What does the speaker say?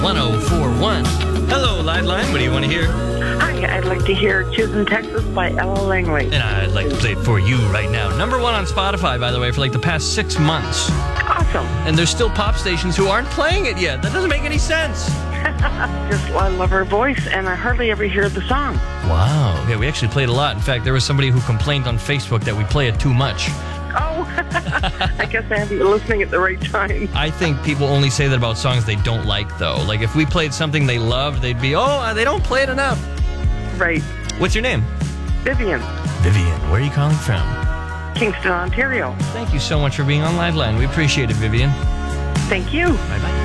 1041. Hello, Liveline. What do you want to hear? Hi, I'd like to hear Chisholm, Texas by Ella Langley. And I'd like to play it for you right now. Number 1 on Spotify, by the way, for like the past 6 months. Awesome. And there's still pop stations who aren't playing it yet. That doesn't make any sense. I love her voice, and I hardly ever hear the song. Wow. Yeah, we actually played a lot. In fact, there was somebody who complained on Facebook that we play it too much. Oh, I guess I haven't been listening at the right time. I think people only say that about songs they don't like, though. Like, if we played something they loved, they'd be, they don't play it enough. Right. What's your name? Vivian. Vivian. Where are you calling from? Kingston, Ontario. Thank you so much for being on Liveline. We appreciate it, Vivian. Thank you. Bye-bye.